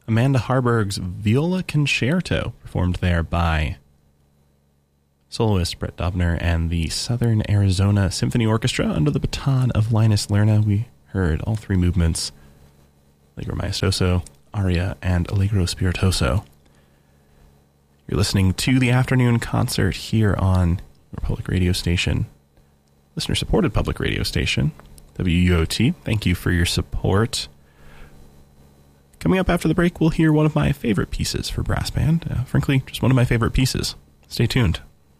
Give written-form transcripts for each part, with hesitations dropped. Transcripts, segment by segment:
Amanda Harburg's Viola Concerto, performed there by soloist Brett Dubner and the Southern Arizona Symphony Orchestra under the baton of Linus Lerna. We heard all three movements, Allegro Maestoso, Aria, and Allegro Spiritoso. You're listening to the afternoon concert here on your public radio station, listener-supported public radio station, WUOT. Thank you for your support. Coming up after the break, we'll hear one of my favorite pieces for brass band. Frankly, just one of my favorite pieces. Stay tuned.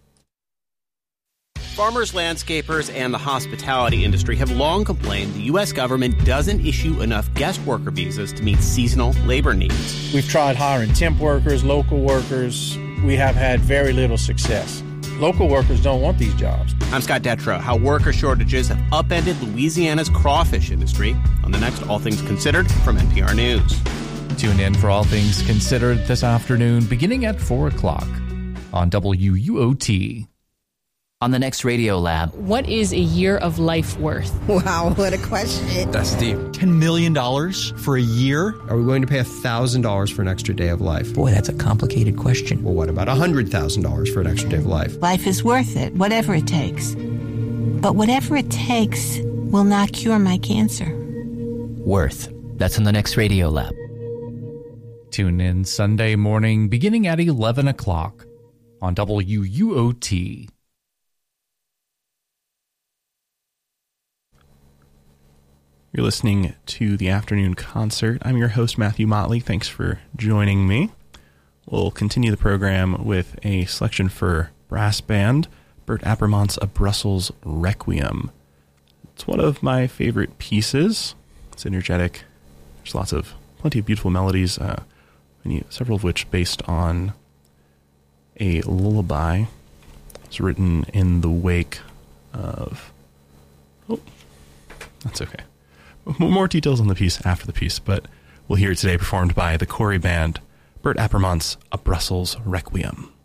Farmers, landscapers, and the hospitality industry have long complained the U.S. government doesn't issue enough guest worker visas to meet seasonal labor needs. We've tried hiring temp workers, local workers. We have had very little success. Local workers don't want these jobs. I'm Scott Detrow. How worker shortages have upended Louisiana's crawfish industry on the next All Things Considered from NPR News. Tune in for All Things Considered this afternoon, beginning at 4 o'clock on WUOT. On the next Radio Lab. What is a year of life worth? Wow, what a question. That's deep. $10 million for a year? Are we willing to pay $1,000 for an extra day of life? Boy, that's a complicated question. Well, what about $100,000 for an extra day of life? Life is worth it, whatever it takes. But whatever it takes will not cure my cancer. Worth. That's on the next Radio Lab. Tune in Sunday morning, beginning at 11 o'clock on WUOT. You're listening to the afternoon concert. I'm your host, Matthew Motley. Thanks for joining me. We'll continue the program with a selection for brass band, Bert Appermont's A Brussels Requiem. It's one of my favorite pieces. It's energetic. There's plenty of beautiful melodies, several of which based on a lullaby. It's written in the wake of... Oh, that's okay. More details on the piece after the piece, but we'll hear it today performed by the Corey Band, Bert Appermont's A Brussels Requiem.